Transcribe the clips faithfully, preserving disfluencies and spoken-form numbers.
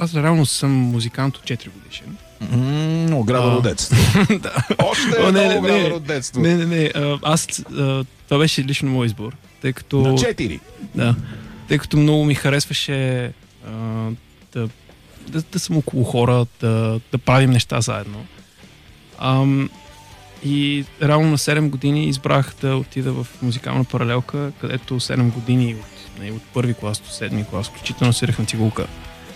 аз реално съм музикант от четири годишен. Mm, ограда от детство. Да. Още едно не, не, ограда от детство. Не, не, не. А, аз, а, това беше лично мой избор. Тъй като... На четири? Да. Тъй като много ми харесваше а, да, да, да съм около хора, да, да правим неща заедно. Ам, и реално на седем години избрах да отида в музикална паралелка, където седем години от, не, от първи клас до седми клас, включително свирах на цигулка.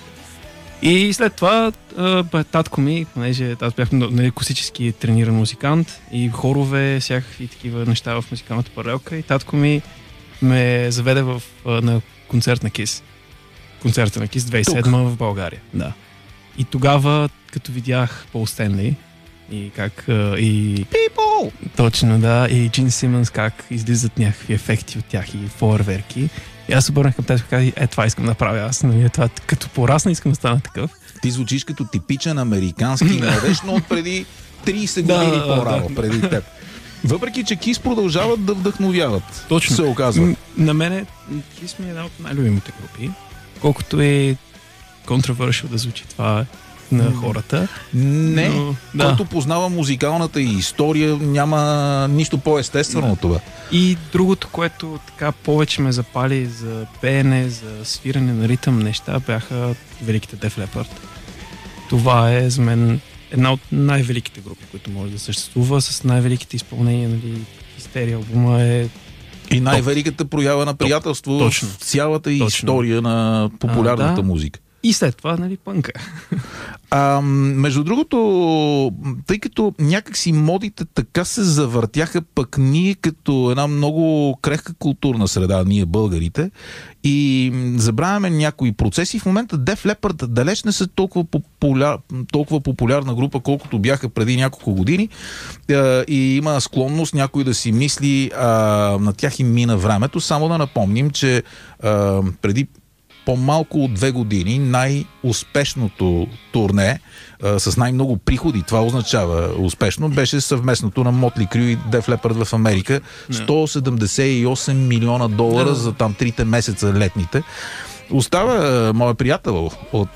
И след това а, татко ми, понеже аз бях не, класически трениран музикант и хорове, всякакви такива неща в музикалната паралелка, и татко ми ме заведе в, на концерт на Кис. Концерта на Кис две хиляди и седма в България. Да. И тогава, като видях Пол Стенли и как и... People! Точно, да. И Джин Симънс как излизат някакви ефекти от тях и фойерверки. И аз обърнах към тези и казах, е, това искам да правя аз. Нали, това, като порасна искам да стана такъв. Ти звучиш като типичен американски младеж, но от преди трийсет години да, по-рано, да. преди теб. Въпреки, че Кис продължават да вдъхновяват. Точно. Се оказва. На мене Кис ми е една от най-любимите групи. Колкото е controversial да звучи това на хората. Не, но, който да. познава музикалната и история, няма нищо по-естествено от това. И другото, което така повече ме запали за пеене, за свиране на ритъм неща, бяха великите Def Leppard. Това е за мен една от най-великите групи, които може да съществува, с най-великите изпълнения, нали, Хистерия албума е... И най-великата проява на приятелство Точно. в цялата Точно. история на популярната а, да. музика. И след това, нали, пънка. А, между другото, тъй като някакси модите така се завъртяха, пък ние като една много крехка културна среда, ние българите, и забравяме някои процеси. В момента Def Leppard далеч не са толкова, популяр, толкова популярна група, колкото бяха преди няколко години. И има склонност някой да си мисли, а, на тях им мина времето. Само да напомним, че а, преди по-малко от две години най-успешното турне а, с най-много приходи, това означава успешно, беше съвместното на Motley Crue и Def Leppard в Америка. сто седемдесет и осем милиона долара за там трите месеца летните. Остава моят приятел от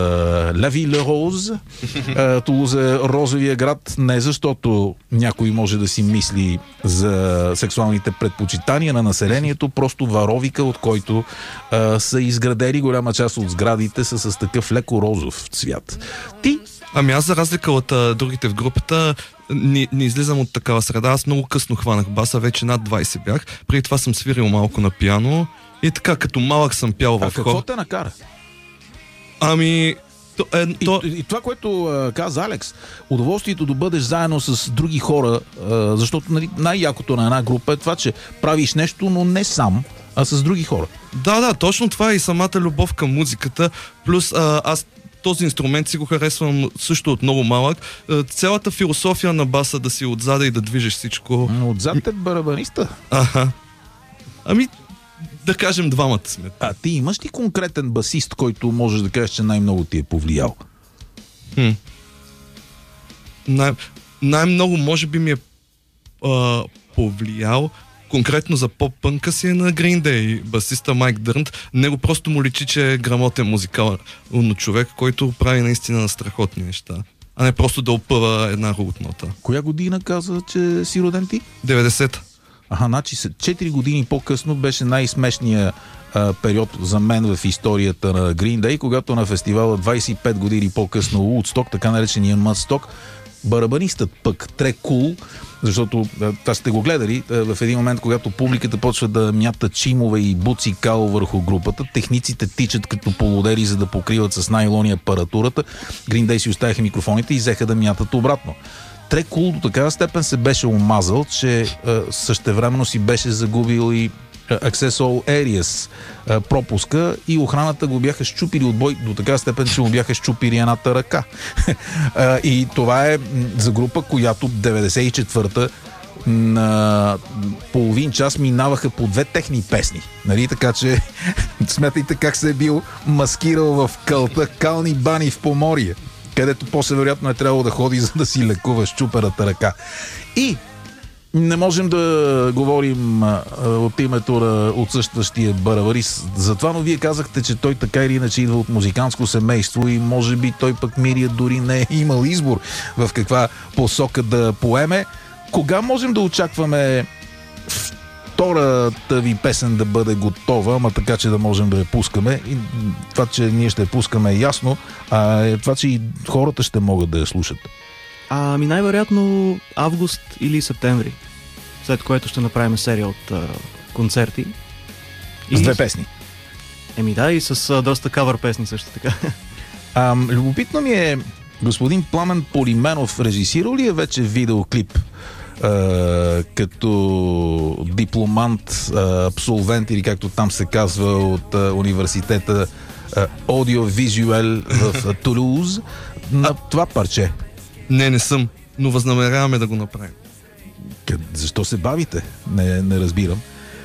La Ville Rose, Тулуза, розовия град, не защото някой може да си мисли за сексуалните предпочитания на населението, просто Варовика, от който а, са изградени голяма част от сградите са с такъв леко розов цвят. Ти? Ами аз, за разлика от а, другите в групата, не, не излизам от такава среда. Аз много късно хванах баса, вече над двайсет бях. Преди това съм свирил малко на пиано. И така, като малък съм пял в хор. А какво те накара? Ами... То, е, то... и, и това, което а, каза Алекс, удоволствието да бъдеш заедно с други хора, а, защото нали, най-якото на една група е това, че правиш нещо, но не сам, а с други хора. Да, да, точно това е и самата любов към музиката. Плюс а, аз този инструмент си го харесвам също от много малък. Цялата философия на баса да си отзада и да движиш всичко. Отзад е барабаниста. Аха. Ами... Да кажем, двамата сме. А ти имаш ли конкретен басист, който можеш да кажеш, че най-много ти е повлиял? Хм. Най- най-много може би ми е а, повлиял конкретно за поп-пънка си е на Green Day, басиста Майк Дърнт. Него просто му личи, че е грамотен музикален човек, който прави наистина страхотни неща. А не просто да опъва една рутнота. Коя година каза, че си роден ти? деветдесета. Аха, значи четири години по-късно беше най-смешният а, период за мен в историята на Green Day, когато на фестивала двайсет и пет години по-късно Woodstock, така наречения Mudstock, барабанистът пък Трек Кул, защото това сте го гледали, в един момент, когато публиката почва да мята чимове и буци кал върху групата, техниците тичат като полудери, за да покриват с найлони апаратурата, Green Day си оставяха микрофоните и взеха да мятат обратно. Трек Кул до такава степен се беше омазал, че а, същевременно си беше загубил и Access All Areas а, пропуска и охраната го бяха щупили от бой до такава степен, че му бяха щупили едната ръка. а, и това е за група, която деветдесет и четвърта на половин час минаваха по две техни песни. Нали? Така че смятайте как се е бил маскирал в кълта Кални бани в Поморие, където после вероятно е трябвало да ходи, за да си лекува щупената ръка. И Не можем да говорим а, от името на отсъстващия Бараварис за това, но вие казахте, че той така или иначе идва от музикантско семейство и може би той пък Мирия дори не е имал избор в каква посока да поеме. Кога можем да очакваме втората ви песен да бъде готова, ама така, че да можем да я пускаме? И това, че ние ще я пускаме е ясно, а е това, че и хората ще могат да я слушат. Ами най-вероятно август или септември, след което ще направим серия от а, концерти. С две песни. Еми да, и с а, доста кавър песни също така. А, любопитно ми е, господин Пламен Полименов режисирал ли е вече видеоклип а, като дипломант, а, абсолвент или както там се казва от а, университета Аудиовизуел в Тулуз на това парче? Не, не съм, но възнамеряваме да го направим. Защо се бавите? Не, не разбирам.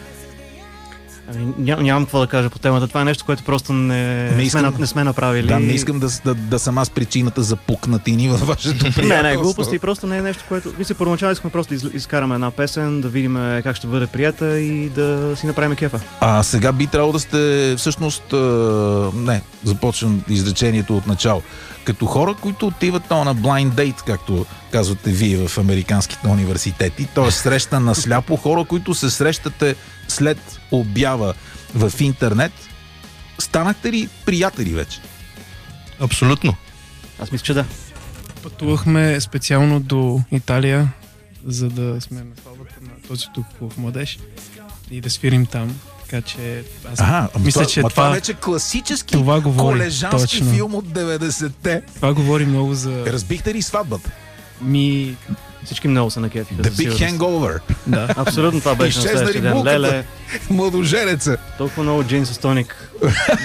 Ами, ням, нямам какво да кажа по темата. Това е нещо, което просто не, не, искам, сме, не сме направили. Да, не искам да, да, да съм аз причината за пукнатини във вашето приятелство. Не, не, глупости. Просто не е нещо, което... Мисля, първоначално искаме просто да из, изкараме една песен, да видим как ще бъде прията и да си направим кефа. А сега би трябвало да сте всъщност... Не, започвам изречението от начало. Като хора, които отиват на blind date, както казвате вие в американските университети, т.е. среща на сляпо, хора, които се срещате след обява в интернет, станахте ли приятели вече? Абсолютно. Аз мисля, че да. Пътувахме специално до Италия, за да сме на сватбата на този тук в Младеж и да свирим там. Така че аз Ага, мисля, това, че това, това, това вече класически това говори, колежански точно. филм от деветдесетте. Това говори много за... Разбихте ли сватбата? Ми... Всички много се накефиха. The Big Hangover. Да. Абсолютно това беше на Изчезна ли следващия ден. булката? Леле, Младоженеца. толкова много джин с тоник.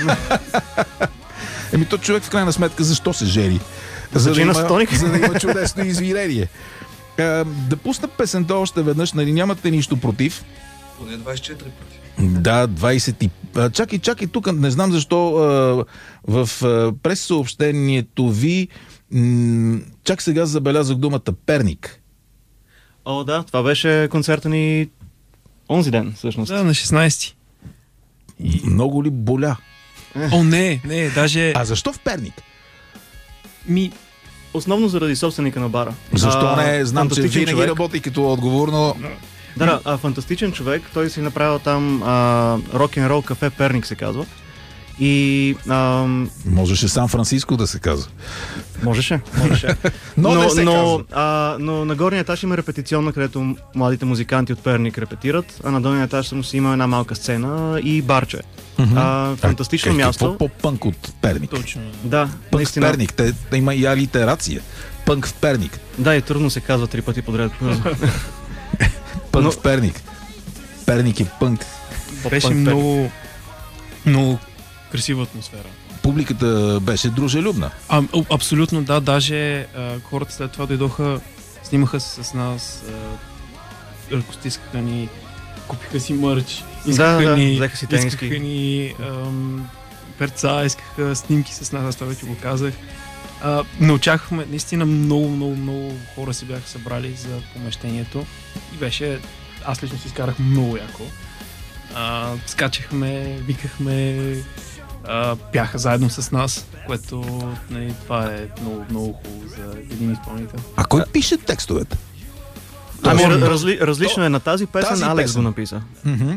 Еми то човек в крайна сметка защо се жени? За да, Джина с има, тоник? за да има чудесно извинение. А, да пусна песента още веднъж, нали нямате нищо против? Поне двайсет и четири пъти. Да, двайсет и... А, чакай, чакай, тук не знам защо а, в а, прес-съобщението ви м- чак сега забелязах думата Перник. О, да, това беше концерта ни онзи ден, всъщност. Да, на шестнайсети. И... Много ли боля? О, не, не, даже... А защо в Перник? Ми... Основно заради собственика на бара. Защо А, не? Знам, че фантастичен винаги човек. работи като отговор, но... Да, да, а, фантастичен човек. Той си направил там рок-н-рол кафе Перник се казва. И... ам, Можеше Сан Франциско да се казва. можеше, можеше. Но, но, не се но, казва. а, но на горния етаж има репетиционна, където младите музиканти от Перник репетират, а на долния етаж само си има една малка сцена и барче. А, фантастично А, място. Какво по-пънк от Перник? Точно. Да, Пънк в наистина. Перник. Те, те има и алитерация. Пънк в Перник. Да, и трудно се казва три пъти подред. Пънк Но- в Перник. Перник е пънк. Беше Пънк много... Много красива атмосфера. Публиката беше дружелюбна. А, а, абсолютно, да. Даже а, хората след това дойдоха, снимаха се с нас, а, ръкостискаха ни, купиха си мърч, искаха да, ни, взеха си тениски. искаха ни ам, перца, искаха снимки с нас, аз това вече го казах. А, не очаквахме, наистина много, много, много хора се бяха събрали за помещението и беше, аз лично си изкарах много яко. А, скачахме, викахме, а, пяха заедно с нас, което нали, това е много, много хубаво за един изпълнител. А кой пише текстовете? Ами, Точно. раз- разли, различно е на тази песен, Тази Алекс песен. го написа. Мгм.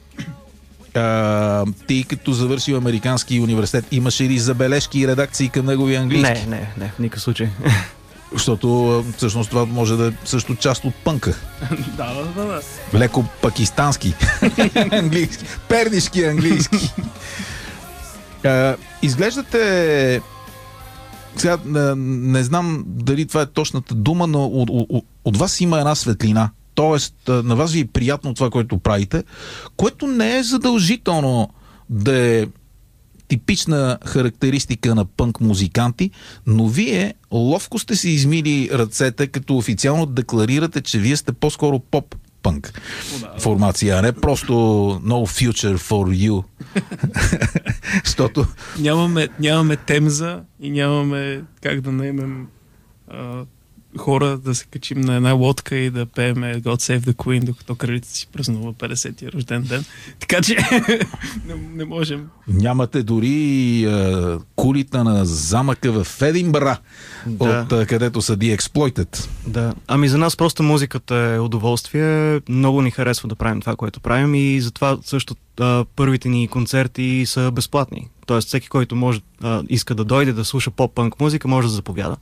А, ти като завършил американски университет, имаше ли забележки и редакции към неговия английски? Не, не, не, в никакъв случай. Защото а, всъщност това може да е също част от пънка. да, да, да, да. Леко пакистански английски. Пернишки английски. А, изглеждате... Сега не, не знам дали това е точната дума, но от, от, от вас има една светлина. Тоест, на вас ви е приятно това, което правите, което не е задължително да е типична характеристика на пънк музиканти, но вие ловко сте си измили ръцете, като официално декларирате, че вие сте по-скоро поп-пънк формация, а не просто no future for you. Защото Нямаме, нямаме темза и нямаме как да наемем а, хора да се качим на една лодка и да пееме God Save the Queen, докато кралицата си празнува петдесетия рожден ден. Така че не, не можем. Нямате дори е, кулите на замъка в Единбъра, Да. от е, където са The Exploited. Да. Ами за нас просто музиката е удоволствие. Много ни харесва да правим това, което правим и затова също а, първите ни концерти са безплатни. Тоест всеки, който може, а, иска да дойде да слуша поп-пънк музика, може да заповяда.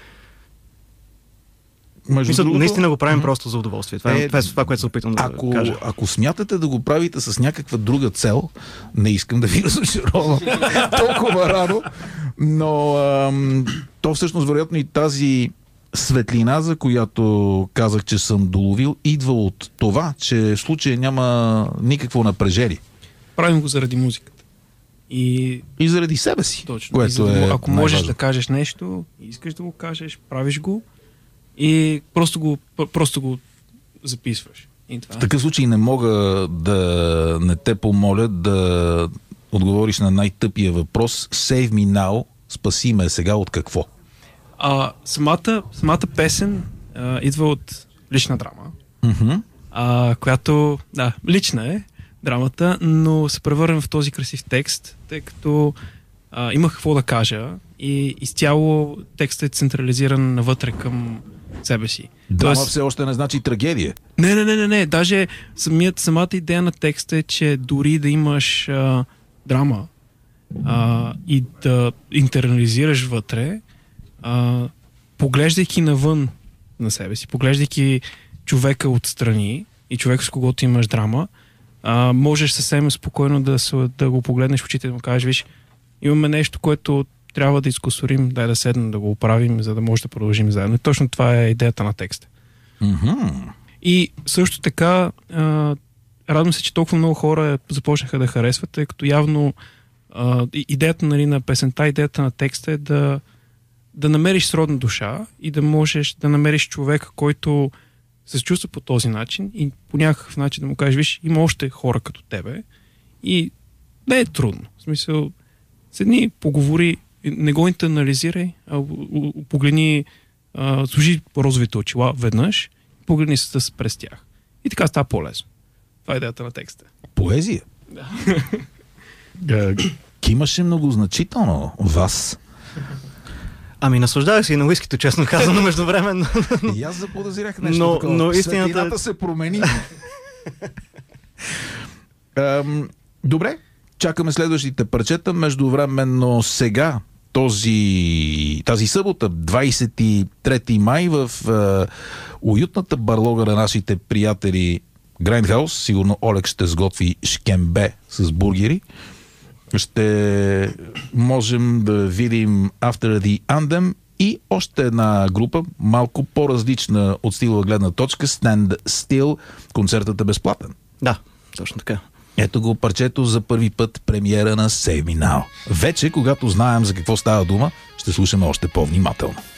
Между Мисля, другото, наистина го правим просто за удоволствие. Това е, Е, това, е това, което се опитвам да ако, кажа. ако смятате да го правите с някаква друга цел, не искам да ви разочаровам толкова рано, но ам, то всъщност вероятно и тази светлина, за която казах, че съм доловил, идва от това, че в случая няма никакво напрежение. Правим го заради музиката. И И заради себе си. точно. Което И за да, е ако можеш най-важно. да кажеш нещо, искаш да го кажеш, правиш го и просто го, просто го записваш. И това В е. такъв случай не мога да не те помоля да отговориш на най-тъпия въпрос. Save me now, спаси ме сега от какво? А, самата, самата песен а, идва от лична драма, Mm-hmm. а, която, да, лична е драмата, но се превърна в този красив текст, тъй като а, имах какво да кажа и изцяло текстът е централизиран навътре към себе си. Драма Тоест- все още не значи трагедия. Не, не, не, не, не. Даже самият, самата идея на текста е, че дори да имаш а, драма а, и да интернализираш вътре, а, поглеждайки навън на себе си, поглеждайки човека отстрани и човека, с когото имаш драма, а, можеш съвсем спокойно да, се, да го погледнеш в очите и да му кажеш, виж, имаме нещо, което трябва да изкусорим, дай да седнем да го оправим, за да може да продължим заедно. И точно това е идеята на текста. Mm-hmm. И също така, а, радвам се, че толкова много хора започнаха да харесват, тъй като явно а, идеята, нали, на песента, идеята на текста е да, да намериш сродна душа и да можеш да намериш човека, който се чувства по този начин и по някакъв начин да му кажеш, виж, има още хора като тебе и не е трудно. В смисъл, седни, поговори, не го интернализирай, а погледни, а, служи розовите очила веднъж, погледни се през тях. И така става по-лесно. Това е идеята на текста. Поезия. Да. Кимаше многозначително вас. Ами наслаждавах се и на уискито, честно казано, междувременно. И аз заподозирах нещо Но- такова. но истината- Светлината се промени. Ам, добре, чакаме следващите парчета. Междувременно сега, този, тази събота, двадесет и трети май, в е, уютната барлога на нашите приятели Grindhouse, сигурно Олег ще сготви шкембе с бургери, ще можем да видим After the Anthem и още една група, малко по-различна от стилова гледна точка, Stand Still. Концертът е безплатен. Да, точно така. Ето го парчето за първи път, премиера на Save Me Now. Вече, когато знаем за какво става дума, ще слушаме още по-внимателно.